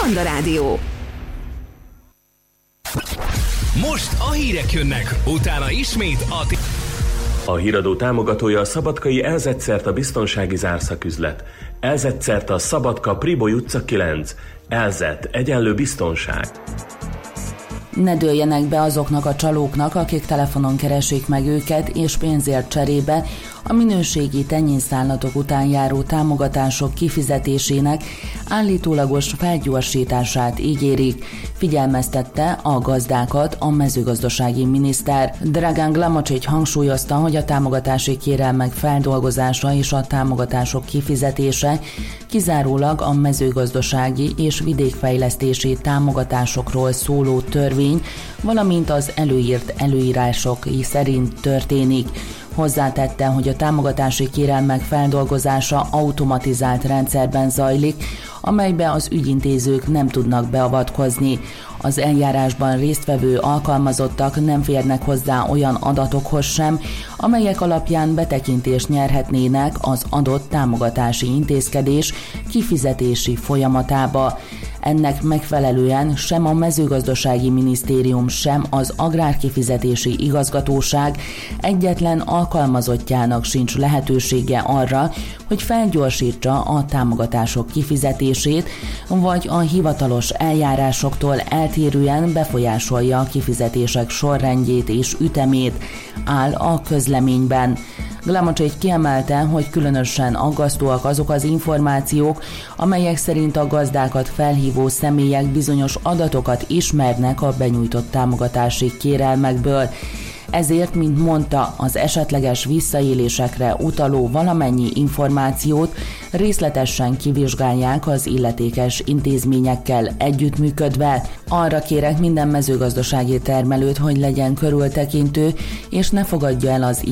Manna Rádió. Most a hírek jönnek, utána ismét A híradó támogatója a szabadkai Elzetszert a biztonsági zárszaküzlet. Elzetszert a Szabadka Priboly utca 9. Elzett egyenlő biztonság. Ne dőljenek be azoknak a csalóknak, akik telefonon keresik meg őket, és pénzért cserébe a minőségi tenyészállatok után járó támogatások kifizetésének állítólagos felgyorsítását ígérik, figyelmeztette a gazdákat a mezőgazdasági miniszter. Dragan Glamocsics hangsúlyozta, hogy a támogatási kérelmek feldolgozása és a támogatások kifizetése kizárólag a mezőgazdasági és vidékfejlesztési támogatásokról szóló törvény, valamint az előírt előírások szerint történik. Hozzátette, hogy a támogatási kérelmek feldolgozása automatizált rendszerben zajlik, amelybe az ügyintézők nem tudnak beavatkozni. Az eljárásban résztvevő alkalmazottak nem férnek hozzá olyan adatokhoz sem, amelyek alapján betekintést nyerhetnének az adott támogatási intézkedés kifizetési folyamatába. Ennek megfelelően sem a mezőgazdasági minisztérium, sem az agrárkifizetési igazgatóság egyetlen alkalmazottjának sincs lehetősége arra, hogy felgyorsítsa a támogatások kifizetését, vagy a hivatalos eljárásoktól eltérően befolyásolja a kifizetések sorrendjét és ütemét, áll a közleményben. Glamocsics kiemelte, hogy különösen aggasztóak azok az információk, amelyek szerint a gazdákat felhívó személyek bizonyos adatokat ismernek a benyújtott támogatási kérelmekből. Ezért, mint mondta, az esetleges visszaélésekre utaló valamennyi információt részletesen kivizsgálják az illetékes intézményekkel együttműködve. Arra kérek minden mezőgazdasági termelőt, hogy legyen körültekintő, és ne fogadja el az